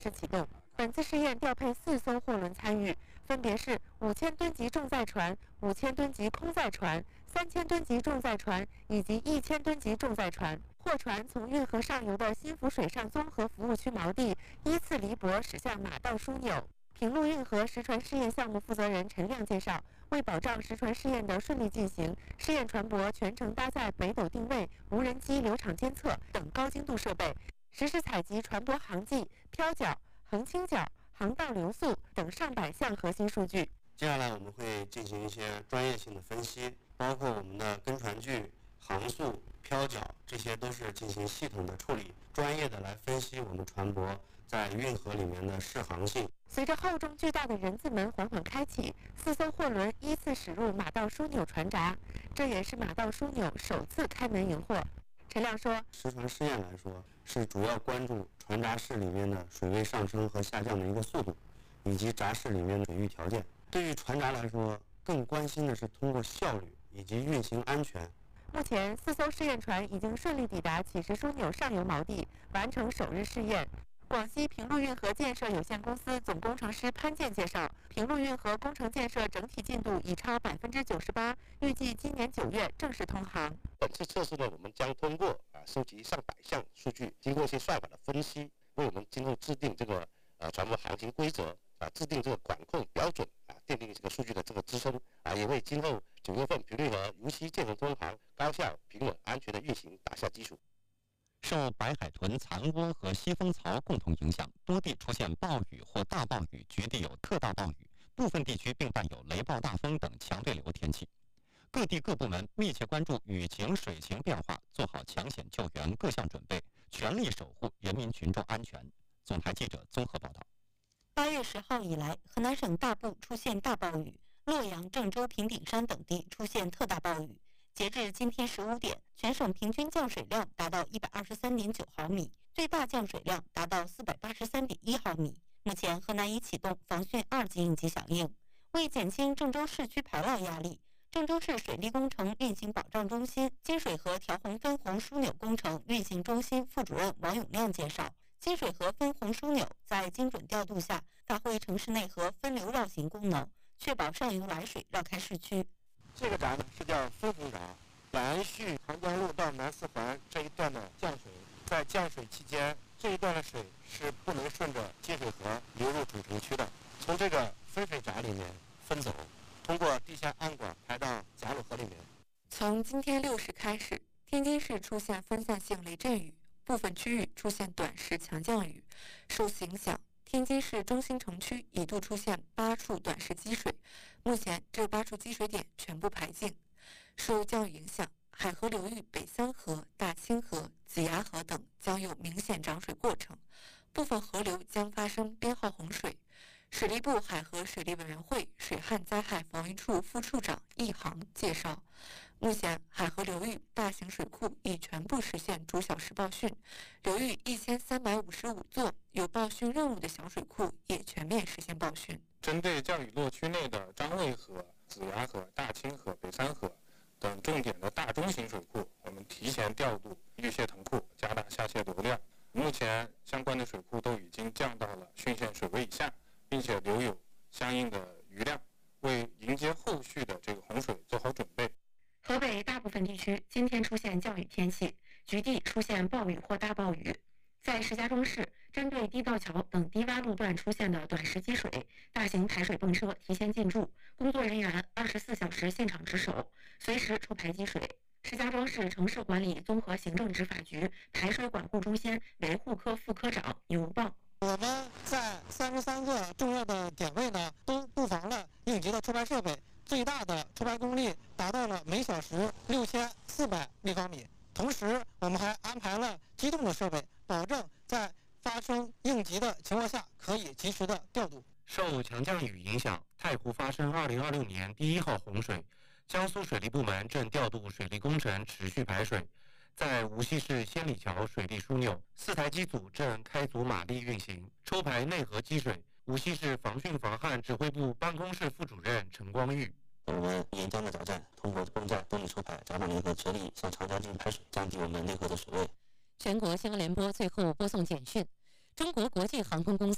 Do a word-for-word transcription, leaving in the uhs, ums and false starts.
是启动。本次试验调配四艘货轮参与，分别是五千吨级重载船、五千吨级空载船、三千吨级重载船以及一千吨级重载船。货船从运河上游的新福水上综合服务区锚地依次离泊驶向马道枢纽。平陆运河实船试验项目负责人陈亮介绍，为保障实船试验的顺利进行，试验船舶全程搭载北斗定位、无人机流场监测等高精度设备，实时采集船舶航迹、漂角、横倾角、航道流速等上百项核心数据。 接下来我们会进行一些专业性的分析，包括我们的跟船距、航速、漂角，这些都是进行系统的处理，专业的来分析我们船舶在运河里面的适航性。 随着厚重巨大的人字门缓缓开启，四艘货轮依次驶入马道枢纽船闸，这也是马道枢纽首次开门迎货。陈亮说， 实船试验来说，是主要关注船闸室里面的水位上升和下降的一个速度，以及闸室里面的水域条件。对于船闸来说，更关心的是通过效率以及运行安全。 目前，四艘试验船已经顺利抵达启石枢纽上游锚地，完成首日试验。广西平陆运河建设有限公司总工程师潘健介绍，平陆运河工程建设整体进度已超百分之九十八，预计今年九月正式通航。 本次测试呢，我们将通过啊收集上百项数据，经过一些算法的分析，为我们今后制定这个呃船舶航行规则啊，制定这个管控标准啊，奠定这个数据的这个支撑啊，也为今后九月份平陆河如期建成通航、高效、平稳、安全的运行打下基础。 受白海豚残涡和西风槽共同影响，多地出现暴雨或大暴雨，局地有特大暴雨，部分地区并伴有雷暴大风等强对流天气。各地各部门密切关注雨情、水情变化，做好抢险救援各项准备，全力守护人民群众安全。总台记者综合报道。 八月十号以来，河南省大部出现大暴雨，洛阳、郑州、平顶山等地出现特大暴雨。截至今天十五点，全省平均降水量达到一百二十三点九毫米，最大降水量达到四百八十三点一毫米。目前，河南已启动防汛二级应急响应。为减轻郑州市区排涝压力，郑州市水利工程运行保障中心金水河调洪分洪枢纽工程运行中心副主任王永亮介绍，金水河分洪枢纽在精准调度下，发挥城市内河分流绕行功能，确保上游来水绕开市区。 这个闸呢是叫分洪闸，南续长江路到南四环这一段的降水，在降水期间，这一段的水是不能顺着金水河流入主城区的，从这个分水闸里面分走，通过地下暗管排到贾鲁河里面。 从今天六时开始，天津市出现分散性雷阵雨，部分区域出现短时强降雨。受此影响，天津市中心城区一度出现八处短时积水，目前这八处积水点全部排净。受降雨影响，海河流域北三河、大清河、子牙河等将有明显涨水过程，部分河流将发生编号洪水。水利部海河水利委员会水旱灾害防御处副处长易航介绍，目前海河流域大型水库已全部实现逐小时报汛，流域一千三百五十五座有报汛任务的小水库也全面实现报汛。 针对降雨落区内的张卫河、子牙河、大清河、北三河等重点的大中型水库，我们提前调度预泄腾库，加大下泄流量。目前相关的水库都已经降到了汛限水位以下，并且留有相应的余量，为迎接后续的这个洪水做好准备。 河北大部分地区今天出现降雨天气，局地出现暴雨或大暴雨。在石家庄市，针对低道桥等低洼路段出现的短时积水，大型排水泵车提前进驻，工作人员二十四小时现场值守，随时抽排积水。石家庄市城市管理综合行政执法局排水管护中心维护科副科长尤报。 我们在三十三个重要的点位呢，都布防了应急的抽排设备，最大的抽排功率达到了每小时六千四百立方米。同时，我们还安排了机动的设备，保证在发生应急的情况下可以及时的调度。 受强降雨影响，太湖发生二零二六年第一号洪水，江苏水利部门正调度水利工程持续排水。在无锡市仙里桥水利枢纽，四台机组正开足马力运行，抽排内河积水。无锡市防汛防旱指挥部办公室副主任陈光玉。 我们沿江的闸站通过泵站动力抽排，闸板内河直立向长江进行排水，降低我们内河的水位。 全国新闻联播最后播送简讯：中国国际航空公司